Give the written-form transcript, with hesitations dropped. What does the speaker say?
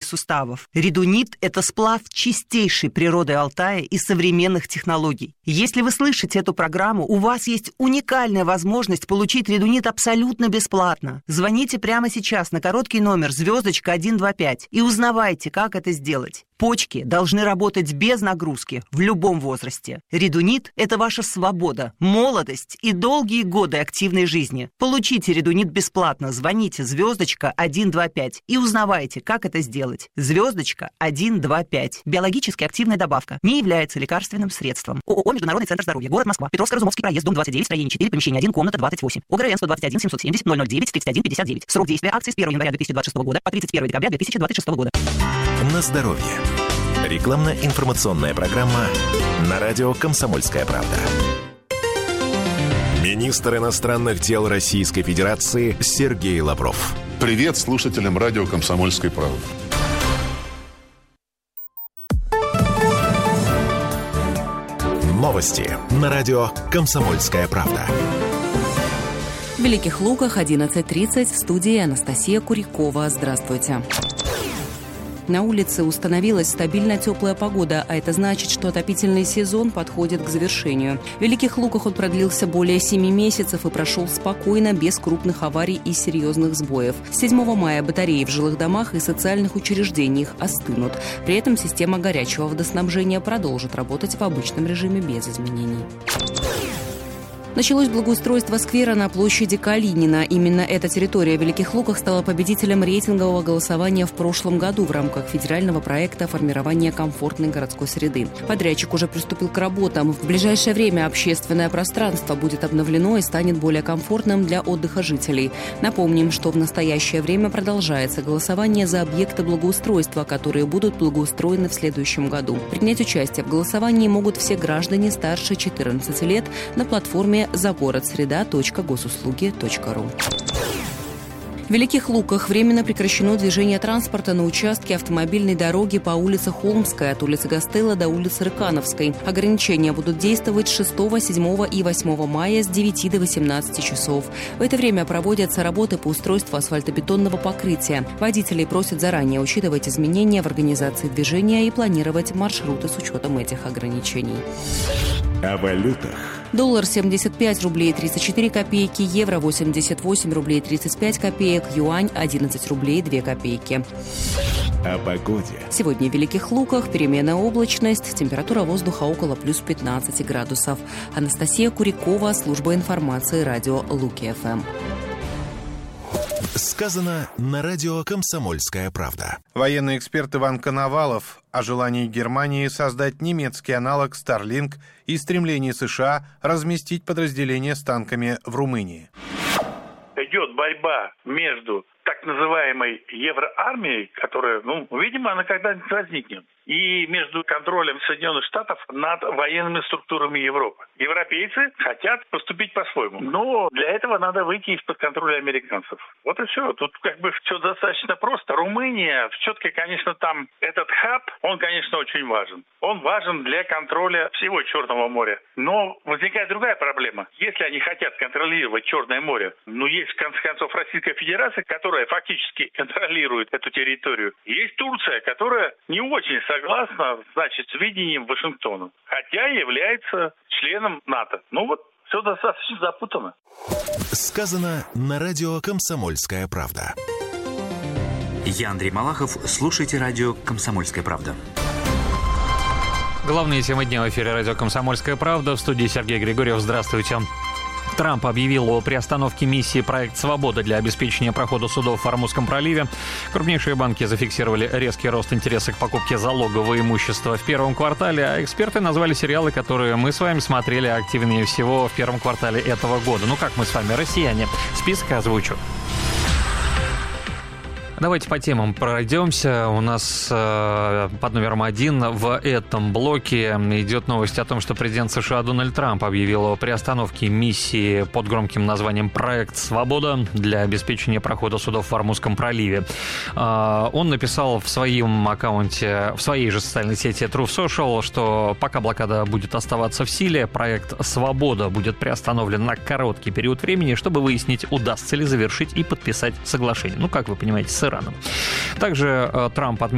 суставов. Редунит – это сплав чистейшей природы Алтая и современных технологий. Если вы слышите эту программу, у вас есть уникальная возможность получить редунит абсолютно бесплатно. Звоните прямо сейчас на короткий номер *125 и узнавайте, как это сделать. Почки должны работать без нагрузки в любом возрасте. Редунит – это ваша свобода, молодость и долгие годы активной жизни. Получите редунит бесплатно. Звоните *125 и узнавайте, как это сделать. *125. Биологически активная добавка. Не является лекарственным средством. ООО «Международный центр здоровья». Город Москва. Петровско-Разумовский проезд, дом 29, строение 4, помещение 1, комната 28. ОГРН 121 770 009 31 59. Срок действия акции с 1 января 2026 года по 31 декабря 2026 года. На здоровье. Рекламно-информационная программа на радио «Комсомольская правда». Министр иностранных дел Российской Федерации Сергей Лавров. Привет слушателям радио «Комсомольской правды». Новости на радио «Комсомольская правда». В Великих Луках 11:30, в студии Анастасия Курякова. Здравствуйте. На улице установилась стабильно теплая погода, а это значит, что отопительный сезон подходит к завершению. В Великих Луках он продлился более 7 месяцев и прошел спокойно, без крупных аварий и серьезных сбоев. С 7 мая батареи в жилых домах и социальных учреждениях остынут. При этом система горячего водоснабжения продолжит работать в обычном режиме без изменений. Началось благоустройство сквера на площади Калинина. Именно эта территория в Великих Луках стала победителем рейтингового голосования в прошлом году в рамках федерального проекта формирования комфортной городской среды. Подрядчик уже приступил к работам. В ближайшее время общественное пространство будет обновлено и станет более комфортным для отдыха жителей. Напомним, что в настоящее время продолжается голосование за объекты благоустройства, которые будут благоустроены в следующем году. Принять участие в голосовании могут все граждане старше 14 лет на платформе загородсреда.госуслуги.ру. В Великих Луках временно прекращено движение транспорта на участке автомобильной дороги по улице Холмская от улицы Гастелло до улицы Рыкановской. Ограничения будут действовать 6, 7 и 8 мая с 9 до 18 часов. В это время проводятся работы по устройству асфальтобетонного покрытия. Водителей просят заранее учитывать изменения в организации движения и планировать маршруты с учетом этих ограничений. О валютах. Доллар 75 рублей 34 копейки, евро 88 рублей 35 копеек, юань 11 рублей 2 копейки. О погоде. Сегодня в Великих Луках переменная облачность, температура воздуха около плюс 15 градусов. Анастасия Курякова, служба информации, радио Луки-ФМ. Сказано на радио «Комсомольская правда». Военный эксперт Иван Коновалов о желании Германии создать немецкий аналог Starlink и стремлении США разместить подразделения с танками в Румынии. Идет борьба между так называемой евроармией, которая, видимо, она когда-нибудь возникнет, и между контролем Соединенных Штатов над военными структурами Европы. Европейцы хотят поступить по-своему, но для этого надо выйти из-под контроля американцев. Вот и все. Тут все достаточно просто. Румыния, все-таки, конечно, там этот хаб, он, конечно, очень важен. Он важен для контроля всего Черного моря. Но возникает другая проблема. Если они хотят контролировать Черное море, есть, в конце концов, Российская Федерация, которая фактически контролирует эту территорию. Есть Турция, которая не очень согласна, с видением Вашингтона, хотя является членом НАТО. Все достаточно запутано. Сказано на радио «Комсомольская правда». Я Андрей Малахов. Слушайте радио «Комсомольская правда». Главные темы дня в эфире радио «Комсомольская правда». В студии Сергей Григорьев. Здравствуйте. Трамп объявил о приостановке миссии «Проект Свобода» для обеспечения прохода судов в Ормузском проливе. Крупнейшие банки зафиксировали резкий рост интереса к покупке залогового имущества в первом квартале, а эксперты назвали сериалы, которые мы с вами смотрели активнее всего в первом квартале этого года. Как мы с вами, россияне? Список озвучу. Давайте по темам пройдемся. У нас под номером 1 в этом блоке идет новость о том, что президент США Дональд Трамп объявил о приостановке миссии под громким названием «Проект Свобода» для обеспечения прохода судов в Ормузском проливе. Он написал в своем аккаунте, в своей же социальной сети Truth Social, что пока блокада будет оставаться в силе, проект «Свобода» будет приостановлен на короткий период времени, чтобы выяснить, удастся ли завершить и подписать соглашение. Как вы понимаете, с Ираном. Также Трамп отметил,